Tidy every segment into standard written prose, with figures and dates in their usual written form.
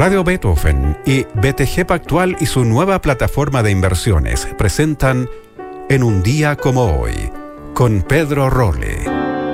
Radio Beethoven y BTG Pactual y su nueva plataforma de inversiones presentan En un día como hoy, con Pedro Rolle.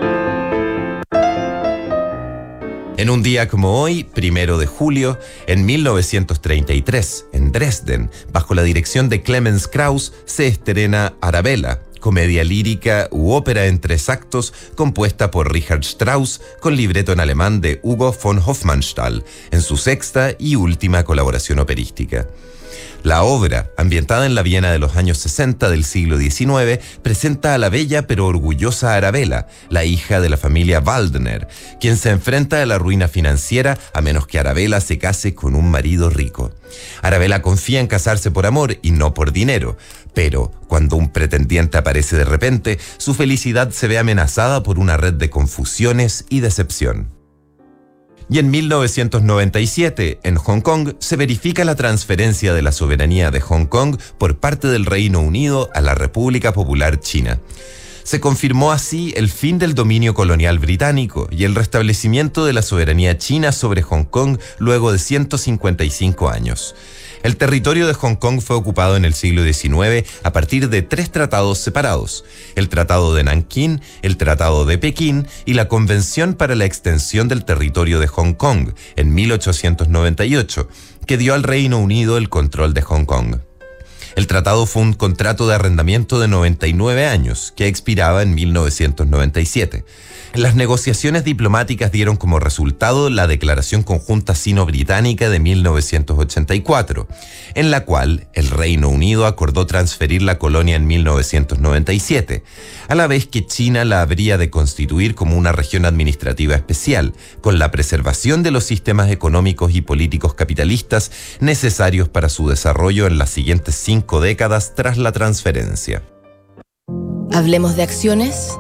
En un día como hoy, 1 de julio, en 1933, en Dresden, bajo la dirección de Clemens Krauss, se estrena Arabella, comedia lírica u ópera en 3 actos compuesta por Richard Strauss con libreto en alemán de Hugo von Hofmannsthal, en su 6ª y última colaboración operística. La obra, ambientada en la Viena de los años 60 del siglo XIX, presenta a la bella pero orgullosa Arabella, la hija de la familia Waldner, quien se enfrenta a la ruina financiera a menos que Arabella se case con un marido rico. Arabella confía en casarse por amor y no por dinero, pero cuando un pretendiente aparece de repente, su felicidad se ve amenazada por una red de confusiones y decepción. Y en 1997, en Hong Kong, se verifica la transferencia de la soberanía de Hong Kong por parte del Reino Unido a la República Popular China. Se confirmó así el fin del dominio colonial británico y el restablecimiento de la soberanía china sobre Hong Kong luego de 155 años. El territorio de Hong Kong fue ocupado en el siglo XIX a partir de 3 tratados separados: el Tratado de Nankín, el Tratado de Pekín y la Convención para la Extensión del Territorio de Hong Kong en 1898, que dio al Reino Unido el control de Hong Kong. El tratado fue un contrato de arrendamiento de 99 años, que expiraba en 1997. Las negociaciones diplomáticas dieron como resultado la Declaración Conjunta Sino-Británica de 1984, en la cual el Reino Unido acordó transferir la colonia en 1997, a la vez que China la habría de constituir como una región administrativa especial, con la preservación de los sistemas económicos y políticos capitalistas necesarios para su desarrollo en las siguientes 5 décadas tras la transferencia. ¿Hablemos de acciones?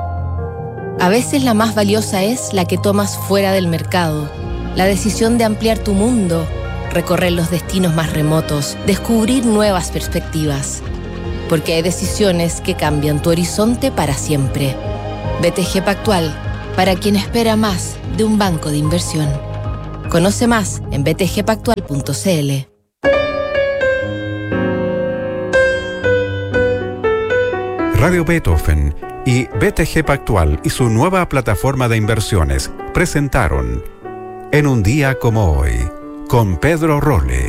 A veces la más valiosa es la que tomas fuera del mercado. La decisión de ampliar tu mundo, recorrer los destinos más remotos, descubrir nuevas perspectivas. Porque hay decisiones que cambian tu horizonte para siempre. BTG Pactual, para quien espera más de un banco de inversión. Conoce más en btgpactual.cl. Radio Beethoven y BTG Pactual y su nueva plataforma de inversiones presentaron En un día como hoy, con Pedro Rolle.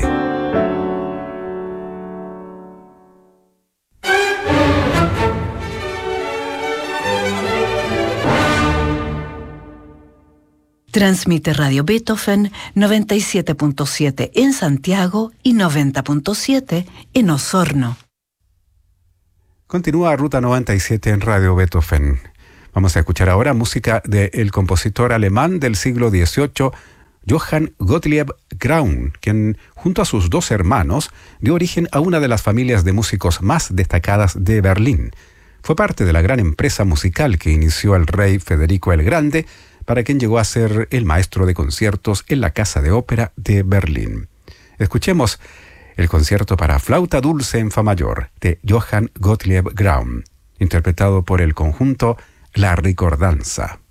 Transmite Radio Beethoven 97.7 en Santiago y 90.7 en Osorno. Continúa Ruta 97 en Radio Beethoven. Vamos a escuchar ahora música del compositor alemán del siglo XVIII, Johann Gottlieb Graun, quien, junto a sus 2 hermanos, dio origen a una de las familias de músicos más destacadas de Berlín. Fue parte de la gran empresa musical que inició el rey Federico el Grande, para quien llegó a ser el maestro de conciertos en la Casa de Ópera de Berlín. Escuchemos el concierto para flauta dulce en fa mayor de Johann Gottlieb Graun, interpretado por el conjunto La Ricordanza.